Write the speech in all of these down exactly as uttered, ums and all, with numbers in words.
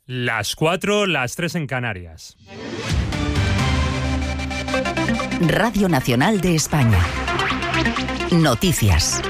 Las cuatro, las tres en Canarias. Radio Nacional de España. Noticias.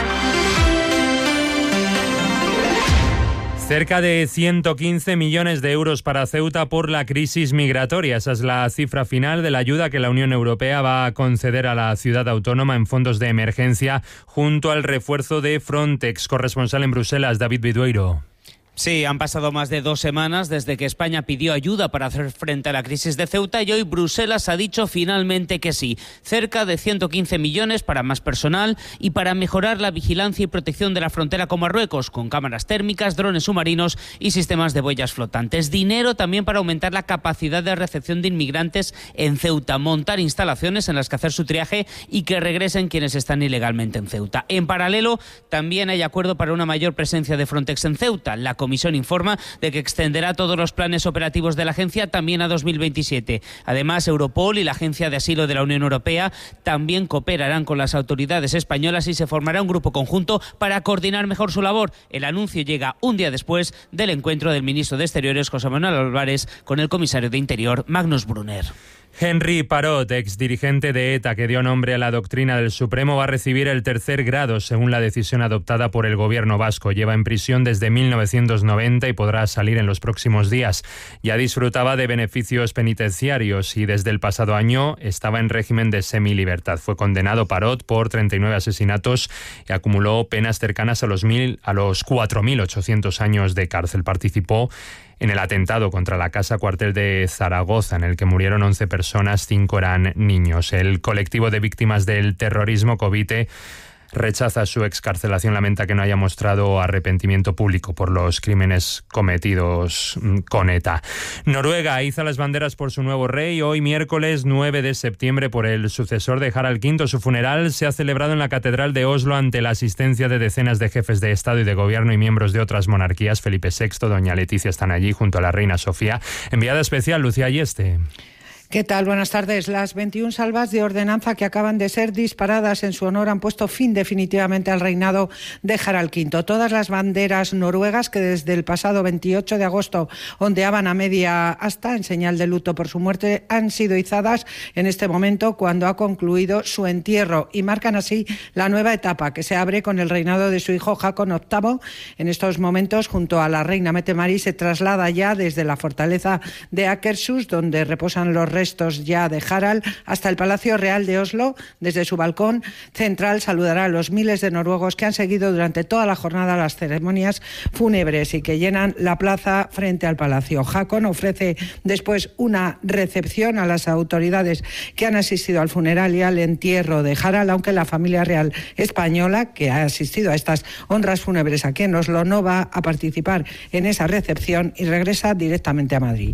Cerca de ciento quince millones de euros para Ceuta por la crisis migratoria. Esa es la cifra final de la ayuda que la Unión Europea va a conceder a la ciudad autónoma en fondos de emergencia junto al refuerzo de Frontex. Corresponsal en Bruselas, David Vidueiro. Sí, han pasado más de dos semanas desde que España pidió ayuda para hacer frente a la crisis de Ceuta y hoy Bruselas ha dicho finalmente que sí. Cerca de ciento quince millones para más personal y para mejorar la vigilancia y protección de la frontera con Marruecos, con cámaras térmicas, drones submarinos y sistemas de boyas flotantes. Dinero también para aumentar la capacidad de recepción de inmigrantes en Ceuta, montar instalaciones en las que hacer su triaje y que regresen quienes están ilegalmente en Ceuta. En paralelo, también hay acuerdo para una mayor presencia de Frontex en Ceuta. La La Comisión informa de que extenderá todos los planes operativos de la agencia también a dos mil veintisiete. Además, Europol y la Agencia de Asilo de la Unión Europea también cooperarán con las autoridades españolas y se formará un grupo conjunto para coordinar mejor su labor. El anuncio llega un día después del encuentro del ministro de Exteriores, José Manuel Álvarez, con el comisario de Interior, Magnus Brunner. Henry Parot, exdirigente de ETA que dio nombre a la doctrina del Supremo, va a recibir el tercer grado según la decisión adoptada por el gobierno vasco. Lleva en prisión desde mil novecientos noventa y podrá salir en los próximos días. Ya disfrutaba de beneficios penitenciarios y desde el pasado año estaba en régimen de semilibertad. Fue condenado Parot por treinta y nueve asesinatos y acumuló penas cercanas a los, mil, a los cuatro mil ochocientos años de cárcel. Participó en el atentado contra la casa cuartel de Zaragoza, en el que murieron once personas, cinco eran niños. El colectivo de víctimas del terrorismo, Covite, rechaza su excarcelación, lamenta que no haya mostrado arrepentimiento público por los crímenes cometidos con ETA. Noruega iza las banderas por su nuevo rey. Hoy, miércoles nueve de septiembre, por el sucesor de Harald quinto. Su funeral se ha celebrado en la Catedral de Oslo ante la asistencia de decenas de jefes de Estado y de Gobierno y miembros de otras monarquías. Felipe sexto, doña Leticia están allí junto a la reina Sofía. Enviada especial, Lucía Ayeste. ¿Qué tal? Buenas tardes. Las veintiuna salvas de ordenanza que acaban de ser disparadas en su honor han puesto fin definitivamente al reinado de Harald quinto. Todas las banderas noruegas que desde el pasado veintiocho de agosto ondeaban a media asta en señal de luto por su muerte han sido izadas en este momento cuando ha concluido su entierro y marcan así la nueva etapa que se abre con el reinado de su hijo Haakon octavo. En estos momentos, junto a la reina Mette-Marit, se traslada ya desde la fortaleza de Akershus, donde reposan los restos ya de Harald, hasta el Palacio Real de Oslo. Desde su balcón central saludará a los miles de noruegos que han seguido durante toda la jornada las ceremonias fúnebres y que llenan la plaza frente al palacio. Haakon ofrece después una recepción a las autoridades que han asistido al funeral y al entierro de Harald, aunque la familia real española, que ha asistido a estas honras fúnebres aquí en Oslo, no va a participar en esa recepción y regresa directamente a Madrid.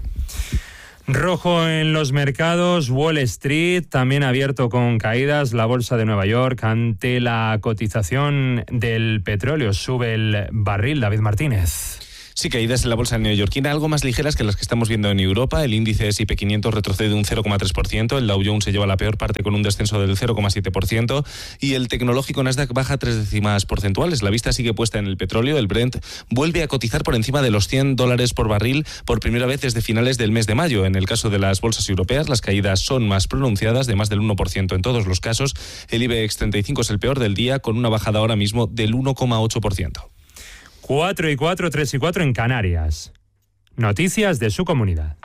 Rojo en los mercados, Wall Street también abierto con caídas, la bolsa de Nueva York ante la cotización del petróleo. Sube el barril, David Martínez. Sí, caídas en la bolsa neoyorquina, algo más ligeras que las que estamos viendo en Europa. El índice ese y pe quinientos retrocede un cero coma tres por ciento, el Dow Jones se lleva la peor parte con un descenso del cero coma siete por ciento y el tecnológico Nasdaq baja tres décimas porcentuales. La vista sigue puesta en el petróleo. El Brent vuelve a cotizar por encima de los cien dólares por barril por primera vez desde finales del mes de mayo. En el caso de las bolsas europeas, las caídas son más pronunciadas, de más del uno por ciento en todos los casos. El IBEX treinta y cinco es el peor del día, con una bajada ahora mismo del uno coma ocho por ciento. cuatro y cuatro, tres y cuatro en Canarias. Noticias de su comunidad.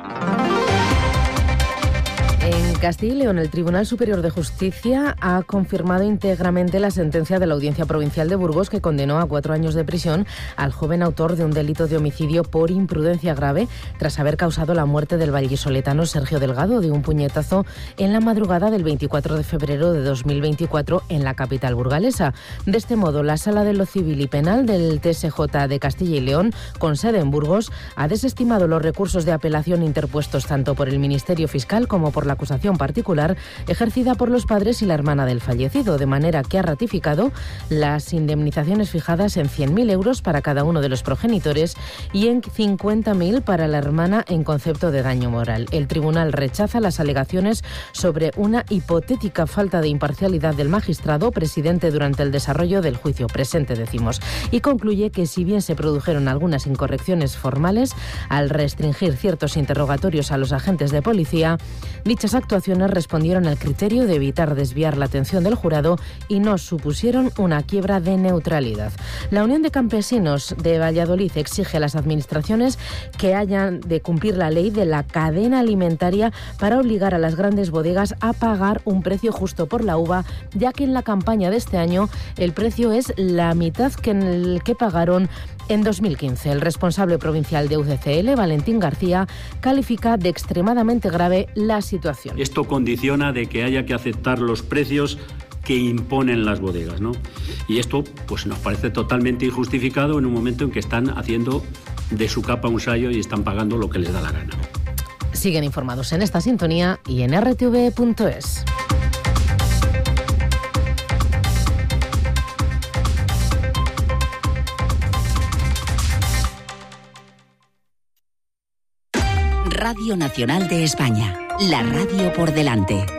En Castilla y León, el Tribunal Superior de Justicia ha confirmado íntegramente la sentencia de la Audiencia Provincial de Burgos que condenó a cuatro años de prisión al joven autor de un delito de homicidio por imprudencia grave tras haber causado la muerte del vallisoletano Sergio Delgado de un puñetazo en la madrugada del veinticuatro de febrero de dos mil veinticuatro en la capital burgalesa. De este modo, la Sala de lo Civil y Penal del T S J de Castilla y León, con sede en Burgos, ha desestimado los recursos de apelación interpuestos tanto por el Ministerio Fiscal como por la acusación educación particular ejercida por los padres y la hermana del fallecido, de manera que ha ratificado las indemnizaciones fijadas en cien mil euros para cada uno de los progenitores y en cincuenta mil para la hermana en concepto de daño moral. El tribunal rechaza las alegaciones sobre una hipotética falta de imparcialidad del magistrado presidente durante el desarrollo del juicio presente, decimos, y concluye que si bien se produjeron algunas incorrecciones formales al restringir ciertos interrogatorios a los agentes de policía, dichas actuaciones respondieron al criterio de evitar desviar la atención del jurado y no supusieron una quiebra de neutralidad. La Unión de Campesinos de Valladolid exige a las administraciones que hayan de cumplir la ley de la cadena alimentaria para obligar a las grandes bodegas a pagar un precio justo por la uva, ya que en la campaña de este año el precio es la mitad que en el que pagaron en dos mil quince. El responsable provincial de U C C L, Valentín García, califica de extremadamente grave la situación. Esto condiciona de que haya que aceptar los precios que imponen las bodegas, ¿no? Y esto pues nos parece totalmente injustificado en un momento en que están haciendo de su capa un sayo y están pagando lo que les da la gana. Siguen informados en esta sintonía y en R T V punto es. Radio Nacional de España, la radio por delante.